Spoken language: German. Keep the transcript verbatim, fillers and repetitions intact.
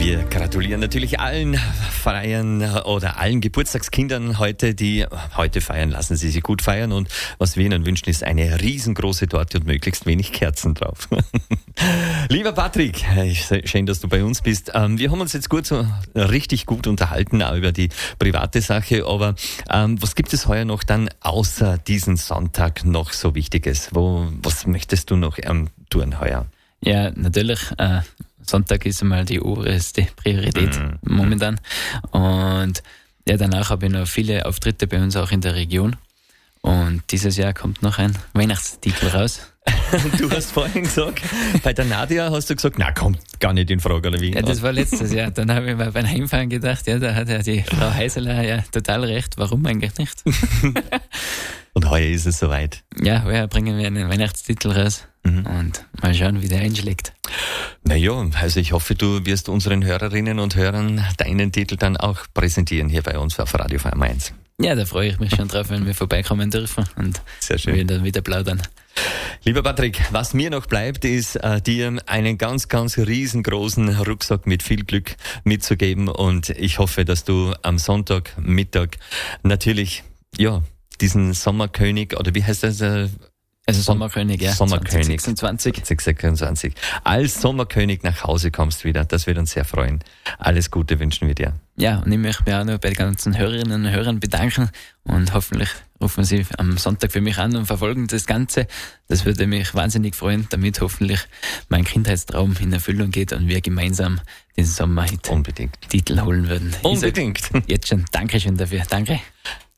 Wir gratulieren natürlich allen Feiern oder allen Geburtstagskindern heute, die heute feiern. Lassen Sie sich gut feiern, und was wir Ihnen wünschen, ist eine riesengroße Torte und möglichst wenig Kerzen drauf. Lieber Patrick, schön, dass du bei uns bist. Wir haben uns jetzt gut so richtig gut unterhalten, auch über die private Sache, aber ähm, was gibt es heuer noch dann außer diesen Sonntag noch so Wichtiges? Wo, was möchtest du noch ähm, tun heuer? Ja, natürlich. Äh, Sonntag ist einmal die oberste Priorität mm. momentan. Und ja, danach habe ich noch viele Auftritte bei uns auch in der Region. Und dieses Jahr kommt noch ein Weihnachtstitel raus. Du hast vorhin gesagt, bei der Nadia hast du gesagt, na, kommt gar nicht in Frage, oder wie? Ja, das war letztes Jahr. Dann habe ich mir beim Heimfahren gedacht, ja, da hat ja die Frau Heiseler ja total recht. Warum eigentlich nicht? Und heuer ist es soweit. Ja, heuer bringen wir einen Weihnachtstitel raus mhm. und mal schauen, wie der einschlägt. Naja, also ich hoffe, du wirst unseren Hörerinnen und Hörern deinen Titel dann auch präsentieren hier bei uns auf Radio F M eins. Ja, da freue ich mich schon drauf, wenn wir vorbeikommen dürfen und sehr schön. Wir dann wieder plaudern. Lieber Patrick, was mir noch bleibt, ist äh, dir einen ganz, ganz riesengroßen Rucksack mit viel Glück mitzugeben, und ich hoffe, dass du am Sonntagmittag natürlich, ja, diesen Sommerkönig, oder wie heißt das? Äh, Also Sommerkönig, ja. Sommerkönig. zwanzig sechsundzwanzig. zwanzig sechsundzwanzig. Als Sommerkönig nach Hause kommst wieder. Das wird uns sehr freuen. Alles Gute wünschen wir dir. Ja, und ich möchte mich auch noch bei den ganzen Hörerinnen und Hörern bedanken, und hoffentlich rufen Sie am Sonntag für mich an und verfolgen das Ganze. Das würde mich wahnsinnig freuen, damit hoffentlich mein Kindheitstraum in Erfüllung geht und wir gemeinsam den Sommerhit Unbedingt Titel holen würden. Unbedingt. Jetzt schon Dankeschön dafür. Danke.